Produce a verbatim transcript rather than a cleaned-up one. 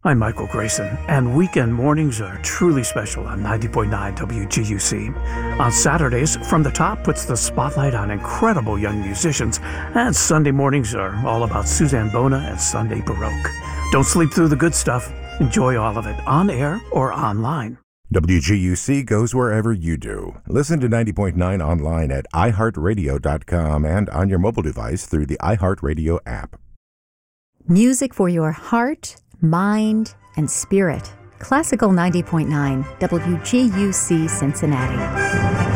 I'm Michael Grayson, and weekend mornings are truly special on ninety point nine W G U C. On Saturdays, From the Top puts the spotlight on incredible young musicians, and Sunday mornings are all about Suzanne Bona and Sunday Baroque. Don't sleep through the good stuff. Enjoy all of it on air or online. W G U C goes wherever you do. Listen to ninety point nine online at i heart radio dot com and on your mobile device through the iHeartRadio app. Music for your heart, mind, and spirit. Classical ninety point nine, W G U C Cincinnati.